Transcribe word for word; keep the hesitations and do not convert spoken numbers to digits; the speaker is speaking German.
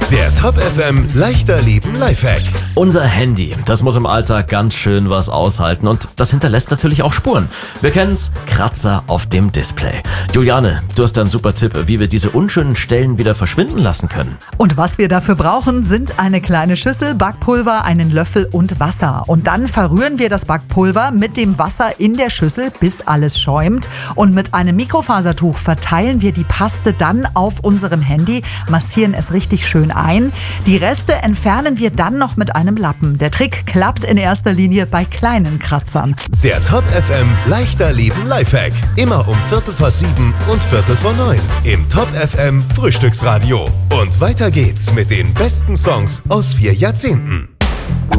Der Top F M leichter Leben Lifehack. Unser Handy, das muss im Alltag ganz schön was aushalten und das hinterlässt natürlich auch Spuren. Wir kennen's, Kratzer auf dem Display. Juliane, du hast da einen super Tipp, wie wir diese unschönen Stellen wieder verschwinden lassen können. Und was wir dafür brauchen, sind eine kleine Schüssel, Backpulver, einen Löffel und Wasser. Und dann verrühren wir das Backpulver mit dem Wasser in der Schüssel, bis alles schäumt. Und mit einem Mikrofasertuch verteilen wir die Paste dann auf unserem Handy, massieren es richtig schön ein. Die Reste entfernen wir dann noch mit einem Lappen. Der Trick klappt in erster Linie bei kleinen Kratzern. Der Top F M leichter Leben Lifehack. Immer um Viertel vor sieben und Viertel vor neun im Top F M Frühstücksradio. Und weiter geht's mit den besten Songs aus vier Jahrzehnten.